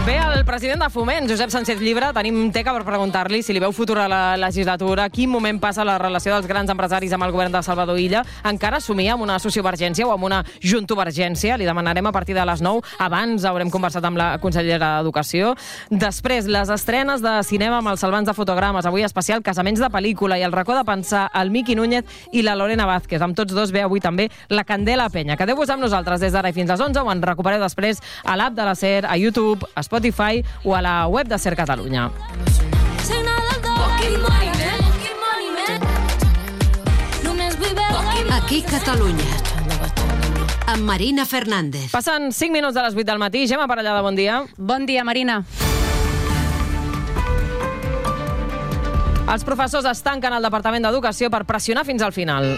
Bé, el president de Foment, Josep Sánchez Llibre, tenim teca per preguntar-li si li veu futur a la legislatura, quin moment passa la relació dels grans empresaris amb el govern de Salvador Illa. Encara somia amb una sociovergència o amb una juntovergència? Li demanarem a partir de les 9. Abans haurem conversat amb la consellera d'Educació. Després, les estrenes de cinema amb els salvants de fotogrames. Avui especial Casaments de pel·lícula i el racó de pensar el Miqui Núñez i la Lorena Vázquez. Amb tots dos ve avui també la Candela Penya. Quedeu-vos amb nosaltres des d'ara i fins a les 11 o en recupereu després a l'app de la SER, a YouTube, a Spotify o a la web de SER Catalunya. Aquí Catalunya, amb Marina Fernández. Passen 5 minuts de les 8 del matí. Gemma Parellada, bon dia. Bon dia, Marina. Els professors es tanquen al Departament d'Educació per pressionar fins al final.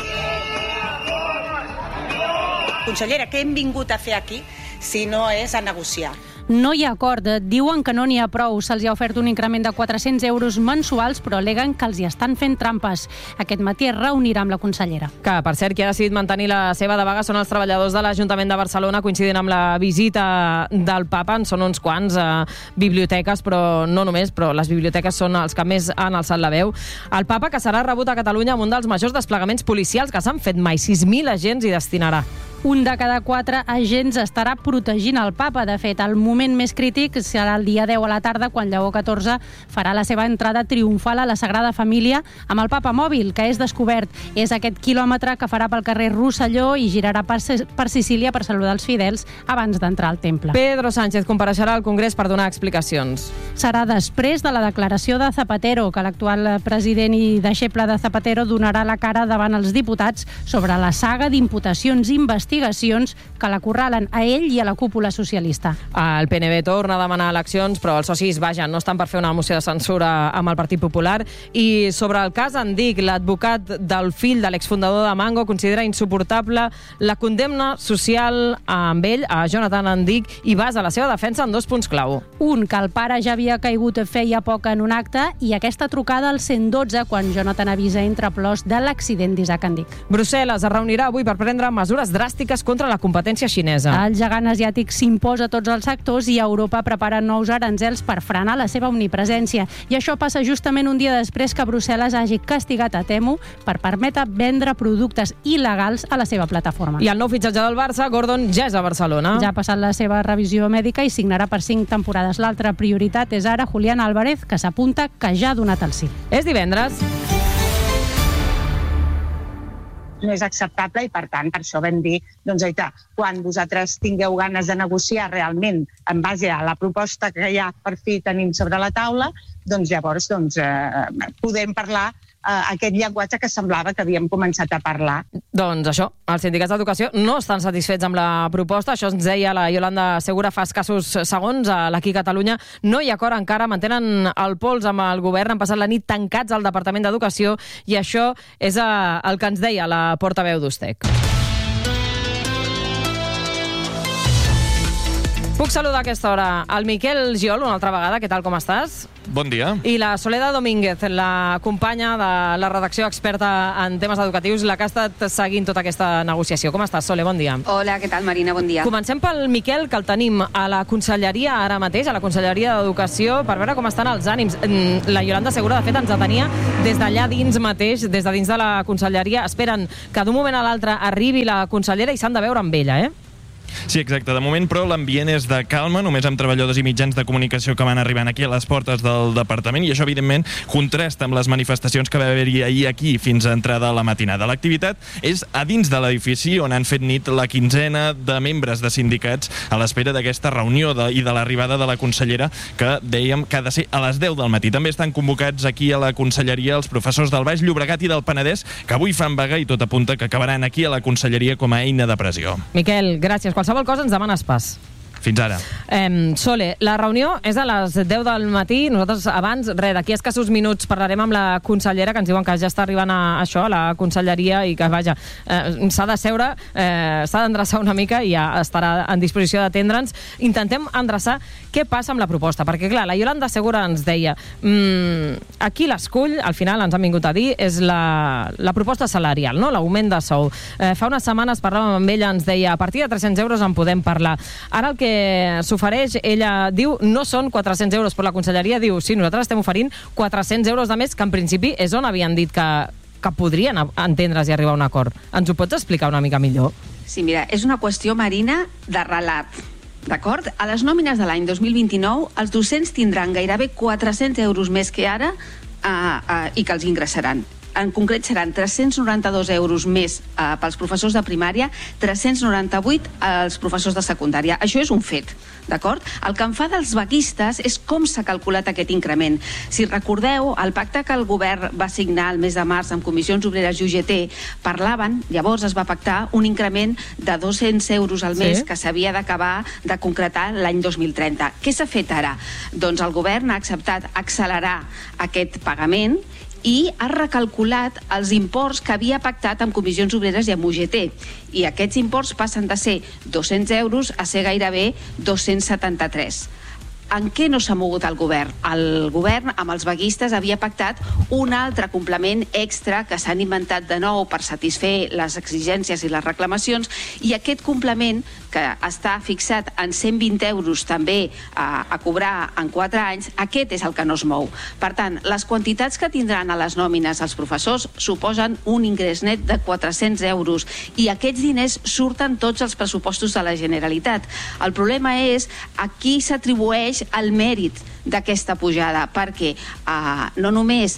Consellera, què hem vingut a fer aquí si no és a negociar? No hi ha acord. Diuen que no n'hi ha prou. Se'ls ha ofert un increment de 400 euros mensuals, però al·leguen que els hi estan fent trampes. Aquest matí es reunirà amb la consellera. Que, per cert, qui ha decidit mantenir la seva de vaga són els treballadors de l'Ajuntament de Barcelona, coincidint amb la visita del papa. En són uns quants biblioteques, però no només, però les biblioteques són els que més han alçat la veu. El papa, que serà rebut a Catalunya amb un dels majors desplegaments policials que s'han fet mai. 6.000 agents hi destinarà. Un de cada 4 agents estarà protegint el papa. De fet, el moment més crític serà el dia 10 a la tarda, quan Lleó XIV farà la seva entrada triomfal a la Sagrada Família amb el papa mòbil, que és descobert. És aquest quilòmetre que farà pel carrer Rosselló i girarà per Sicília per saludar els fidels abans d'entrar al temple. Pedro Sánchez compareixerà al Congrés per donar explicacions. Serà després de la declaració de Zapatero, que l'actual president i deixeble de Zapatero donarà la cara davant els diputats sobre la saga d'imputacions i investigacions que l'acorralen a ell i a la cúpula socialista. El PNB torna a demanar eleccions, però els socis, vaja, no estan per fer una moció de censura amb el Partit Popular. I sobre el cas Andic, l'advocat del fill de l'exfundador de Mango considera insuportable la condemna social amb ell, a Jonathan Andic, i basa la seva defensa en 2 punts clau. Un, que el pare ja havia caigut feia poc en un acte, i aquesta trucada al 112 quan Jonathan avisa entre plors de l'accident d'Isaac Andic. Brussel·les es reunirà avui per prendre mesures dràstiques contra la competència xinesa. El gegant asiàtic s'imposa a tots els sectors i Europa prepara nous aranzels per frenar la seva omnipresència. I això passa justament un dia després que Brussel·les hagi castigat a Temu per permetre vendre productes il·legals a la seva plataforma. I el nou fitxatge del Barça, Gordon, ja és a Barcelona. Ja ha passat la seva revisió mèdica i signarà per 5 temporades. L'altra prioritat és ara Julián Álvarez, que s'apunta que ja ha donat el sí. És divendres. No és acceptable i, per tant, per això vam dir, doncs, quan vosaltres tingueu ganes de negociar realment en base a la proposta que ja per fi tenim sobre la taula, doncs llavors podem parlar aquest llenguatge que semblava que havíem començat a parlar. Doncs això, els sindicats d'educació no estan satisfets amb la proposta. Això ens deia la Iolanda Segura fa escassos segons a l'Aquí Catalunya. No hi ha acord encara, mantenen el pols amb el govern, han passat la nit tancats al Departament d'Educació i això és el que ens deia la portaveu d'Ustec. Puc saludar a aquesta hora el Miquel Giol una altra vegada. Què tal, com estàs? Bon dia. I la Soledad Domínguez, la companya de la redacció experta en temes educatius, la que ha estat seguint tota aquesta negociació. Com estàs, Sole? Bon dia. Hola, què tal, Marina? Bon dia. Comencem pel Miquel, que el tenim a la Conselleria ara mateix, a la Conselleria d'Educació, per veure com estan els ànims. La Iolanda Segura, de fet, ens atenia des d'allà dins mateix, des de dins de la Conselleria. Esperen que d'un moment a l'altre arribi la consellera i s'han de veure amb ella, Sí, exacte. De moment, però, l'ambient és de calma, només amb treballadors i mitjans de comunicació que van arribant aquí a les portes del departament, i això, evidentment, contrasta amb les manifestacions que va haver-hi ahir aquí fins a entrada a la matinada. L'activitat és a dins de l'edifici, on han fet nit la quinzena de membres de sindicats a l'espera d'aquesta reunió i de l'arribada de la consellera, que dèiem que ha de ser a les 10 del matí. També estan convocats aquí a la conselleria els professors del Baix Llobregat i del Penedès, que avui fan vaga i tot apunta que acabaran aquí a la conselleria com a eina de pressió. Miquel, gràcies. Qualsevol cosa ens demanes pas. Fins ara. Sole, la reunió és a les 10 del matí. Nosaltres abans, d'aquí a escassos minuts parlarem amb la consellera, que ens diuen que ja està arribant a això, a la conselleria, i que, vaja, s'ha de seure, s'ha d'endreçar una mica i ja estarà en disposició d'atendre'ns. Intentem endreçar què passa amb la proposta, perquè, clar, la Iolanda Segura ens deia aquí l'escull, al final ens han vingut a dir, és la proposta salarial, no? L'augment de sou. Fa unes setmanes parlàvem amb ella, ens deia a partir de 300 euros en podem parlar. Ara el que s'ofereix, ella diu, no són 400 euros, però la conselleria diu, sí, nosaltres estem oferint 400 euros de més, que en principi és on havien dit que podrien entendre's i arribar a un acord. Ens ho pots explicar una mica millor? Sí, mira, és una qüestió, Marina, de relat. D'acord? A les nòmines de l'any 2029, els docents tindran gairebé 400 euros més que ara i que els ingressaran. En concret seran 392 euros més pels professors de primària, 398 als professors de secundària. Això és un fet, d'acord? El que em fa dels vaguistes és com s'ha calculat aquest increment. Si recordeu, el pacte que el govern va signar el mes de març amb Comissions Obreres i UGT parlaven, llavors es va pactar un increment de 200 euros al mes que s'havia d'acabar de concretar l'any 2030. Què s'ha fet ara? Doncs el govern ha acceptat accelerar aquest pagament i ha recalculat els imports que havia pactat amb Comissions Obreres i amb UGT. I aquests imports passen de ser 200 euros a ser gairebé 273. En què no s'ha mogut el govern? El govern, amb els vaguistes, havia pactat un altre complement extra que s'han inventat de nou per satisfer les exigències i les reclamacions, i aquest complement, que està fixat en 120 euros també a cobrar en 4 anys, aquest és el que no es mou. Per tant, les quantitats que tindran a les nòmines els professors suposen un ingrés net de 400 euros, i aquests diners surten tots els pressupostos de la Generalitat. El problema és a qui s'atribueix el mèrit d'aquesta pujada, perquè no només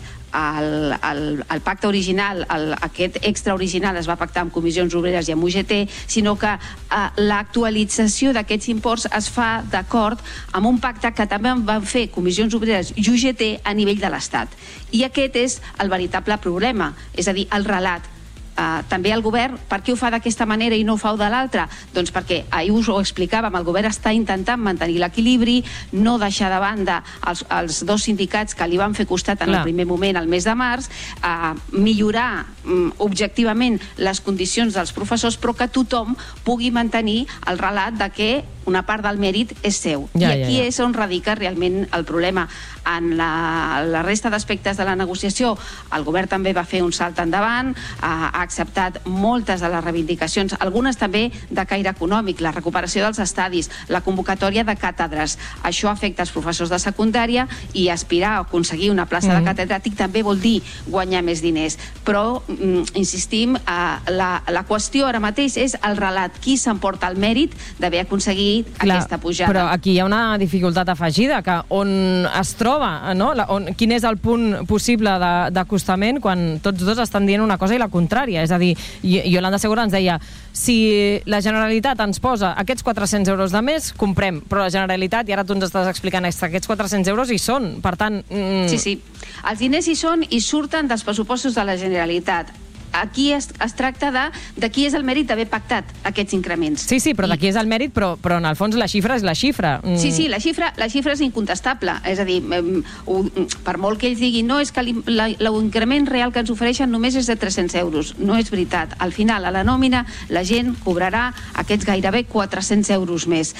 el pacte original, aquest extra original es va pactar amb Comissions Obreres i amb UGT, sinó que l'actualització d'aquests imports es fa d'acord amb un pacte que també van fer Comissions Obreres i UGT a nivell de l'Estat. I aquest és el veritable problema, és a dir, el relat. També el govern, per què ho fa d'aquesta manera i no ho fa de l'altra? Doncs perquè, ahir us ho explicàvem, el govern està intentant mantenir l'equilibri, no deixar de banda els dos sindicats que li van fer costat en el primer moment, al mes de març, millorar objectivament les condicions dels professors, però que tothom pugui mantenir el relat de que una part del mèrit és seu. I aquí és on radica realment el problema. En la resta d'aspectes de la negociació, el govern també va fer un salt endavant, ha acceptat moltes de les reivindicacions, algunes també de caire econòmic, la recuperació dels estadis, la convocatòria de càtedres. Això afecta els professors de secundària, i aspirar a aconseguir una plaça de catedràtic també vol dir guanyar més diners. Però, insistim, la qüestió ara mateix és el relat, qui s'emporta el mèrit d'haver aconseguit aquesta pujada. Però aquí hi ha una dificultat afegida, que on es troba, no? Quin és el punt possible d'acostament quan tots dos estan dient una cosa i la contrària? És a dir, Yolanda Segura ens deia, si la Generalitat ens posa aquests 400 euros de més, comprem, però la Generalitat, i ara tu ens estàs explicant aquests 400 euros hi són, per tant... Sí, els diners hi són i surten dels pressupostos de la Generalitat. Aquí es tracta de qui és el mèrit d'haver pactat aquests increments. Sí, però d'aquí és el mèrit, però en el fons la xifra és la xifra. Sí, la xifra és incontestable. És a dir, per molt que ells diguin, no, és que l'increment real que ens ofereixen només és de 300 euros. No és veritat. Al final, a la nòmina, la gent cobrarà aquests gairebé 400 euros més.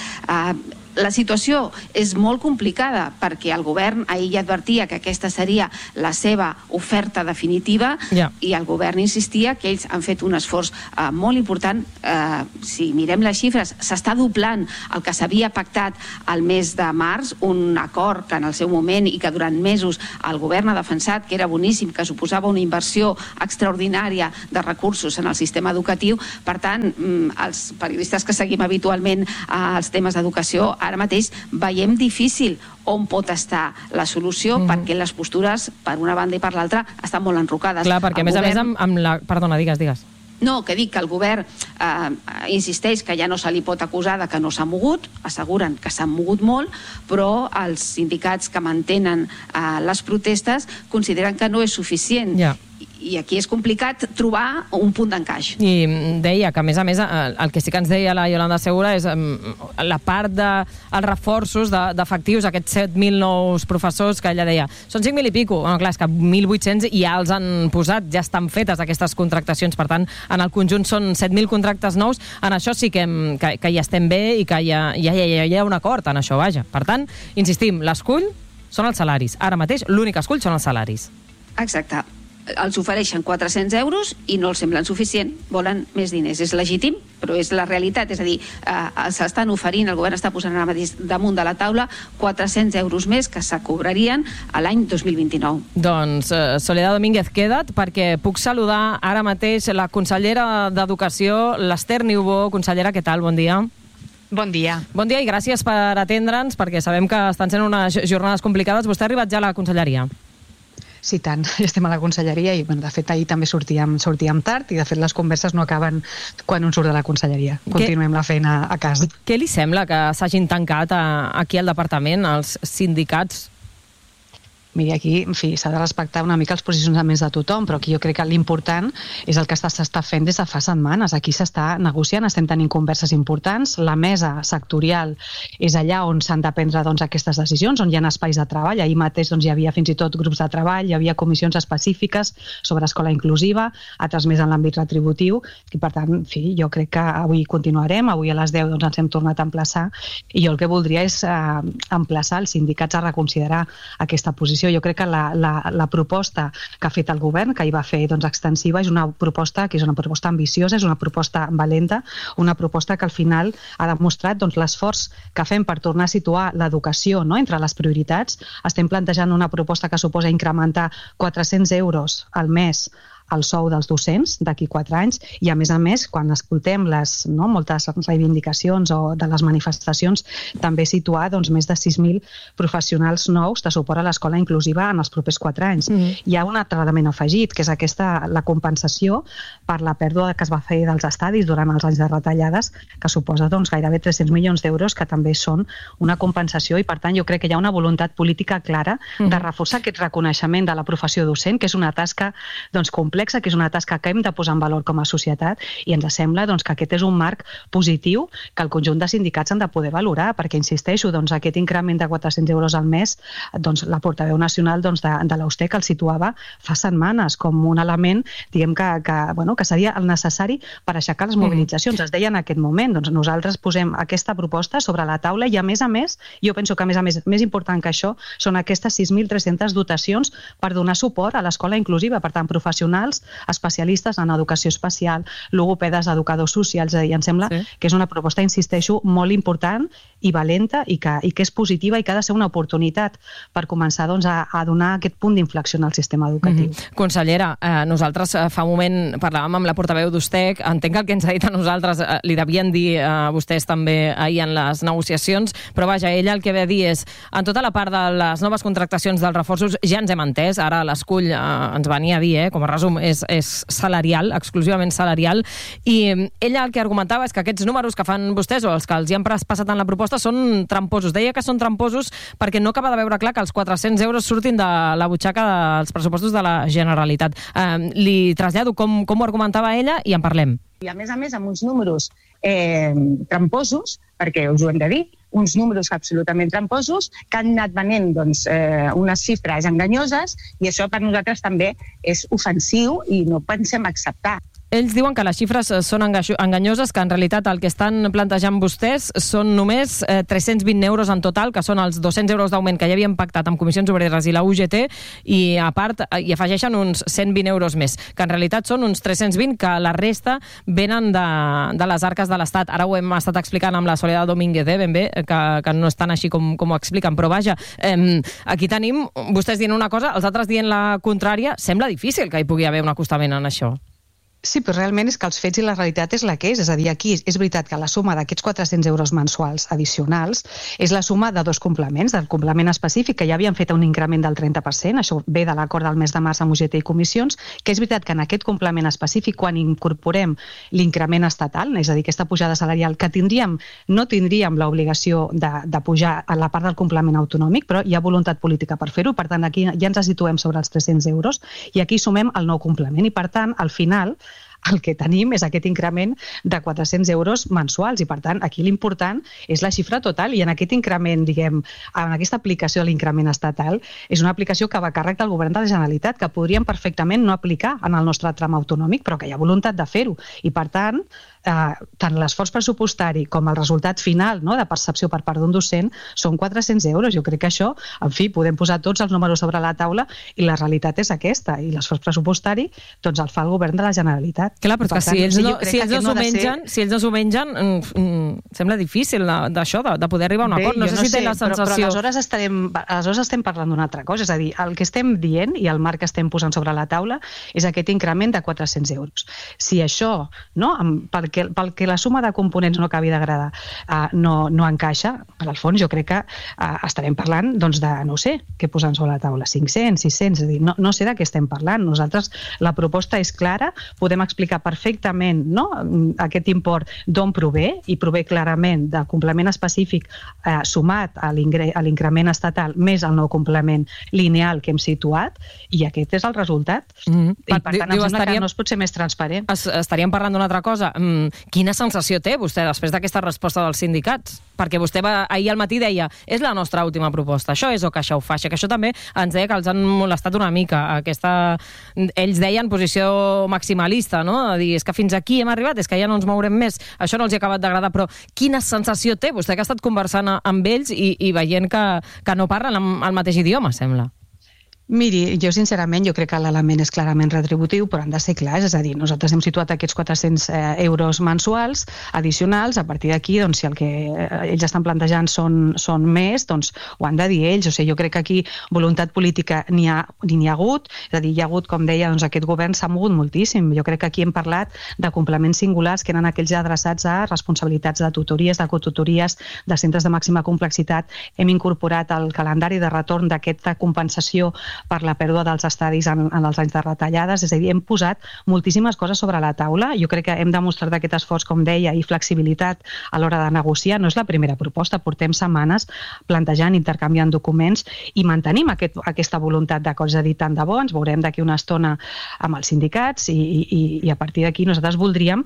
La situació és molt complicada perquè el govern ahir ja advertia que aquesta seria la seva oferta definitiva i el govern insistia que ells han fet un esforç molt important. Si mirem les xifres, s'està doblant el que s'havia pactat al mes de març, un acord que en el seu moment i que durant mesos el govern ha defensat que era boníssim, que suposava una inversió extraordinària de recursos en el sistema educatiu. Per tant, els periodistes que seguim habitualment els temes d'educació, ara mateix veiem difícil on pot estar la solució, perquè les postures, per una banda i per l'altra, estan molt enrocades. Clar, perquè a més amb la... Perdona, digues. No, que dic que el govern insisteix que ja no se li pot acusar de que no s'ha mogut, asseguren que s'han mogut molt, però els sindicats que mantenen les protestes consideren que no és suficient. I aquí és complicat trobar un punt d'encaix. I deia que, a més, el que sí que ens deia la Yolanda Segura és la part dels reforços d'efectius, aquests 7.000 nous professors, que ella deia, són 5.000 i pico. Bueno, clar, és que 1.800 ja els han posat, ja estan fetes aquestes contractacions, per tant, en el conjunt són 7.000 contractes nous. En això sí que hi estem bé i que hi ha un acord en això, vaja. Per tant, insistim, l'escull són els salaris. Ara mateix l'únic escull són els salaris. Exacte. els ofereixen 400 euros i no els semblen suficient, volen més diners. És legítim, però és la realitat. És a dir, s'estan oferint, el govern està posant ara mateix damunt de la taula 400 euros més que se cobrarien a l'any 2029. Doncs, Soledad Domínguez, queda't, perquè puc saludar ara mateix la consellera d'Educació, l'Ester Niubó. Consellera, què tal? Bon dia. Bon dia. Bon dia i gràcies per atendre'ns, perquè sabem que estan sent unes jornades complicades. Vostè ha arribat ja a la conselleria? Sí, tant. Estem a la conselleria i, de fet, ahir també sortíem tard i, de fet, les converses no acaben quan un surt de la conselleria. Continuem la feina a casa. Què li sembla que s'hagin tancat aquí al departament, els sindicats? Miri, aquí, en fi, s'ha de respectar una mica els posicionaments de tothom, però aquí jo crec que l'important és el que s'està fent des de fa setmanes. Aquí s'està negociant, estem tenint converses importants, la mesa sectorial és allà on s'han de prendre aquestes decisions, on hi ha espais de treball. Ahir mateix hi havia fins i tot grups de treball, hi havia comissions específiques sobre escola inclusiva, altres més en l'àmbit retributiu, i per tant, en fi, jo crec que avui continuarem, avui a les 10 ens hem tornat a emplaçar, i jo el que voldria és emplaçar els sindicats a reconsiderar aquesta posició. Jo crec que la proposta que ha fet el govern, que hi va fer extensiva, és una proposta que és una proposta ambiciosa, és una proposta valenta, una proposta que al final ha demostrat l'esforç que fem per tornar a situar l'educació entre les prioritats. Estem plantejant una proposta que suposa incrementar 400 euros al mes el sou dels docents d'aquí 4 anys i, a més, quan escoltem moltes reivindicacions o de les manifestacions, també situar més de 6.000 professionals nous de suport a l'escola inclusiva en els propers 4 anys. Hi ha un altre element afegit, que és la compensació per la pèrdua que es va fer dels estadis durant els anys de retallades, que suposa gairebé 300 milions d'euros, que també són una compensació, i per tant jo crec que hi ha una voluntat política clara de reforçar aquest reconeixement de la professió docent, que és una tasca complexa, que és una tasca que hem de posar en valor com a societat, i ens sembla que aquest és un marc positiu que el conjunt de sindicats han de poder valorar, perquè, insisteixo, aquest increment de 400 euros al mes, la portaveu nacional de la USTEC el situava fa setmanes com un element, diguem que seria el necessari per aixecar les mobilitzacions. Es deia en aquest moment, nosaltres posem aquesta proposta sobre la taula i, a més, jo penso que, a més, més important que això són aquestes 6.300 dotacions per donar suport a l'escola inclusiva, per tant, professionals, especialistes en educació especial, logopedes, educadors socials. Em sembla que és una proposta, insisteixo, molt important i valenta i que és positiva i que ha de ser una oportunitat per començar a donar aquest punt d'inflexió en el sistema educatiu. Consellera, nosaltres fa un moment parlàvem amb la portaveu d'USTEC, entenc que el que ens ha dit a nosaltres li devien dir a vostès també ahir en les negociacions, però vaja, ella el que ve a dir és, en tota la part de les noves contractacions dels reforços ja ens hem entès, ara l'escull ens venia a dir, com a resum, és salarial, exclusivament salarial, i ella el que argumentava és que aquests números que fan vostès o els que els hi han passat en la proposta són tramposos. Deia que són tramposos perquè no acaba de veure clar que els 400 euros surtin de la butxaca dels pressupostos de la Generalitat. Li trasllado com ho argumentava ella i en parlem. I, a més, amb uns números tramposos, perquè us ho hem de dir, uns números absolutament tramposos que han anat venent unes xifres enganyoses, i això per nosaltres també és ofensiu i no pensem acceptar. Ells diuen que les xifres són enganyoses, que en realitat el que estan plantejant vostès són només 320 euros en total, que són els 200 euros d'augment que ja havien pactat amb Comissions Obreres i la UGT, i a part hi afegeixen uns 120 euros més, que en realitat són uns 320, que la resta venen de les arques de l'Estat. Ara ho hem estat explicant amb la Soledad Domínguez, ben bé, que no estan així com ho expliquen, però vaja, aquí tenim vostès dient una cosa, els altres dient la contrària. Sembla difícil que hi pugui haver un acostament en això. Sí, però realment és que els fets i la realitat és la que és. És a dir, aquí és veritat que la suma d'aquests 400 euros mensuals addicionals és la suma de dos complements, del complement específic, que ja havien fet un increment del 30%, això ve de l'acord del mes de març amb UGT i comissions, que és veritat que en aquest complement específic, quan incorporem l'increment estatal, és a dir, aquesta pujada salarial que no tindríem l'obligació de pujar a la part del complement autonòmic, però hi ha voluntat política per fer-ho, per tant, aquí ja ens situem sobre els 300 euros, i aquí sumem el nou complement, i per tant, al final, el que tenim és aquest increment de 400 euros mensuals, i per tant aquí l'important és la xifra total, i en aquest increment, diguem, en aquesta aplicació de l'increment estatal, és una aplicació que va a càrrec del govern de la Generalitat, que podríem perfectament no aplicar en el nostre tram autonòmic, però que hi ha voluntat de fer-ho, i per tant tant l'esforç pressupostari com el resultat final, no, de percepció per part d'un docent són 400 euros. Jo crec que això, en fi, podem posar tots els números sobre la taula i la realitat és aquesta, i l'esforç pressupostari doncs el fa el govern de la Generalitat. Clar, però si ells no s'ho mengen, sembla difícil d'això, de poder arribar a un acord. No sé si té la sensació... Però aleshores estem parlant d'una altra cosa, és a dir, el que estem dient i el marc que estem posant sobre la taula és aquest increment de 400 euros. Si això, no, pel que la suma de components no acabi d'agradar, no encaixa, per al fons jo crec que estarem parlant doncs, de, no sé, què posant sobre la taula, 500, 600, és a dir, no sé de què estem parlant. Nosaltres, la proposta és clara, podem explicar perfectament, no, aquest import d'on prové, i prové clarament del complement específic sumat a l'increment estatal més el nou complement lineal que hem situat, i aquest és el resultat. I per tant, em sembla que no es pot ser més transparent. Estaríem parlant d'una altra cosa. Quina sensació té vostè després d'aquesta resposta dels sindicats? Perquè vostè ahir al matí deia, és la nostra última proposta, això és o que això ho faci, que això també ens deia que els han molestat una mica. Ells deien posició maximalista, no? De dir, és que fins aquí hem arribat, és que ja no ens mourem més. Això no els ha acabat d'agradar, però quina sensació té vostè que ha estat conversant amb ells i veient que no parlen el mateix idioma, sembla? Miri, jo sincerament crec que l'element és clarament retributiu, però han de ser clars, és a dir, nosaltres hem situat aquests 400 euros mensuals addicionals, a partir d'aquí, doncs, si el que ells estan plantejant són més, doncs ho han de dir ells. O sigui, jo crec que aquí voluntat política n'hi ha hagut, és a dir, hi ha hagut, com deia, doncs aquest govern s'ha mogut moltíssim. Jo crec que aquí hem parlat de complements singulars que eren aquells adreçats a responsabilitats de tutories, de cotutories, de centres de màxima complexitat. Hem incorporat el calendari de retorn d'aquesta compensació per la pèrdua dels estadis en els anys de retallades, és a dir, hem posat moltíssimes coses sobre la taula. Jo crec que hem demostrat aquest esforç, com deia, i flexibilitat a l'hora de negociar. No és la primera proposta, portem setmanes plantejant, intercanviant documents i mantenim aquesta voluntat d'acords. És a dir, tant de bo, ens veurem d'aquí una estona amb els sindicats i a partir d'aquí nosaltres voldríem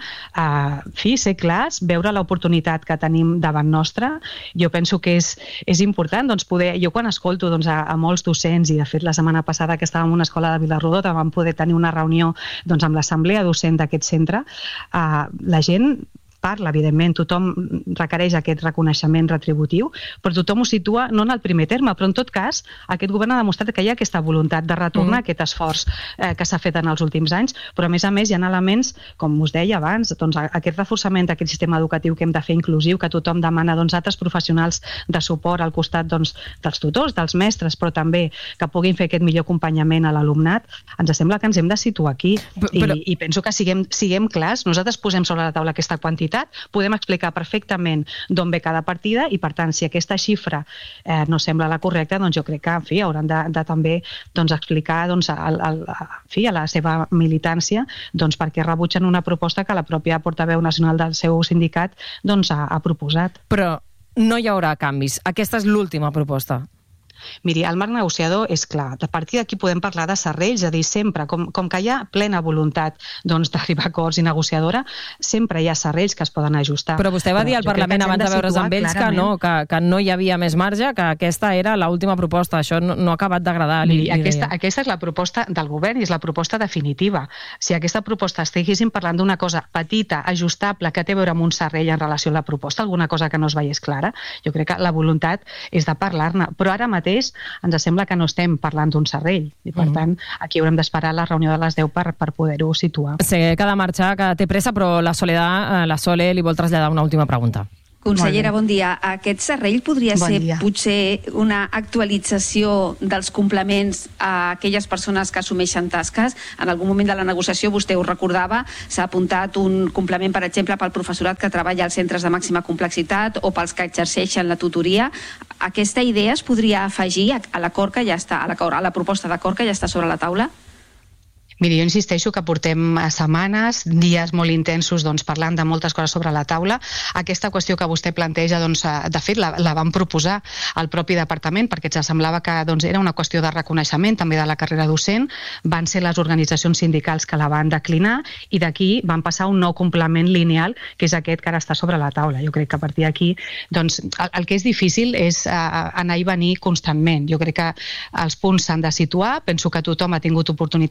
ser clars, veure l'oportunitat que tenim davant nostra. Jo penso que és important poder... Jo quan escolto a molts docents, i de fet la setmana passada que estàvem en una escola de Vilarrodó vam poder tenir una reunió amb l'assemblea docent d'aquest centre, la gent parla, evidentment, tothom requereix aquest reconeixement retributiu, però tothom ho situa no en el primer terme, però en tot cas aquest govern ha demostrat que hi ha aquesta voluntat de retornar aquest esforç que s'ha fet en els últims anys, però a més hi ha elements, com us deia abans, aquest reforçament d'aquest sistema educatiu que hem de fer inclusiu, que tothom demana altres professionals de suport al costat dels tutors, dels mestres, però també que puguin fer aquest millor acompanyament a l'alumnat. Ens sembla que ens hem de situar aquí i penso que siguem clars, nosaltres posem sobre la taula aquesta quantitat, podem explicar perfectament d'on ve cada partida i, per tant, si aquesta xifra no sembla la correcta, doncs jo crec que, en fi, hauran de també explicar a la seva militància per què rebutgen una proposta que la pròpia portaveu nacional del seu sindicat ha proposat. Però no hi haurà canvis. Aquesta és l'última proposta. Miri, el marc negociador és clar. A partir d'aquí podem parlar de serrells, és a dir, sempre, com que hi ha plena voluntat d'arribar a acords i negociadora, sempre hi ha serrells que es poden ajustar. Però vostè va dir al Parlament abans de veure's amb ells que no hi havia més marge, que aquesta era l'última proposta. Això no ha acabat d'agradar. Miri, aquesta és la proposta del govern i és la proposta definitiva. Si aquesta proposta estiguéssim parlant d'una cosa petita, ajustable, que té a veure amb un serrell en relació a la proposta, alguna cosa que no es veiés clara, jo crec que la voluntat és de parlar-ne. Però ara mateix ens sembla que no estem parlant d'un serrell i per tant aquí haurem d'esperar la reunió de les 10 per poder-ho situar. Sé que ha de marxar, que té pressa, però la Sole li vol traslladar una última pregunta. Consellera, bon dia. Aquest serrell podria ser potser una actualització dels complements a aquelles persones que assumeixen tasques? En algun moment de la negociació, vostè ho recordava, s'ha apuntat un complement, per exemple, pel professorat que treballa als centres de màxima complexitat o pels que exerceixen la tutoria. Aquesta idea es podria afegir a l'acord que ja està, a la proposta d'acord que ja està sobre la taula? Miri, jo insisteixo que portem setmanes, dies molt intensos parlant de moltes coses sobre la taula. Aquesta qüestió que vostè planteja, de fet, la vam proposar al propi departament perquè ens semblava que era una qüestió de reconeixement també de la carrera docent. Van ser les organitzacions sindicals que la van declinar i d'aquí van passar un nou complement lineal, que és aquest que ara està sobre la taula. Jo crec que a partir d'aquí el que és difícil és anar i venir constantment. Jo crec que els punts s'han de situar. Penso que tothom ha tingut oportunitat